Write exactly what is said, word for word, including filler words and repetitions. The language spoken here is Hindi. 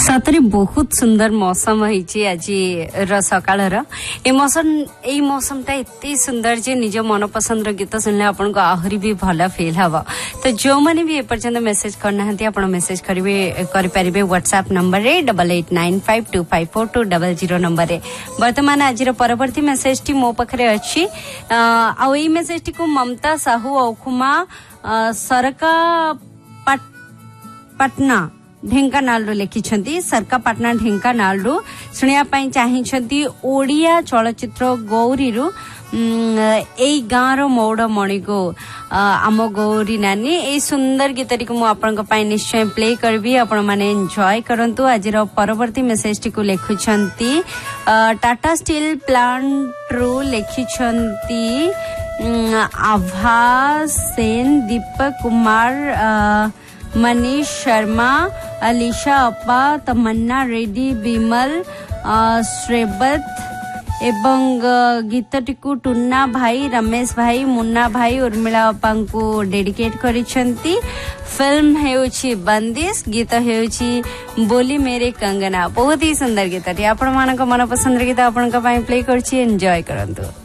सतरे बहुत सुंदर मौसम होइछि आज सकाळ ए मौसम ए मौसमटा एते सुंदर जे निज मन पसंद गीत सुनले आपन को आहरी भी भला फील हवा। तो जो माने भी ए पर्यंत मेसेज करना हंती आपन मेसेज करिवे करि परिबे व्हाट्सएप नंबर रे double eight nine five to five four to double zero number रे। वर्तमान आज परवर्ती मेसेज टी मो पाखरे अछि आ ए मेसेज टी को ममता साहू औखुमा सरका पट, पटना ढेंकानाल लिखिछंती सरका पाटना ढेंकानाल रु सुनिया पई चाहिछंती ओडिया चलचित्र गौरी रु एई गाँव रो मौड़ मणि को आम गौरी नानी ए सुंदर गीतटी को मु आपन पई निश्चय प्ले करबी आपण माने एन्जॉय करंतु आज रो परवर्ती मेसेज टी को लिखिछंती टाटा स्टील प्लांट रु लिखिछंती आभा सेन दीपक कुमार मनीष शर्मा अलीशा अपा तमन्ना रेड्डी बिमल श्रेबत एवं गीतटी को टुन्ना भाई रमेश भाई मुन्ना भाई उर्मिला अपा को डेडिकेट करिसेंती। फिल्म हेउछि बंदिश गीत हेउछि बोली मेरे कंगना बहुत ही सुंदर गीतटी आपण मानक मन पसंद गीत आपण का प्ले करछि एन्जॉय करंतु।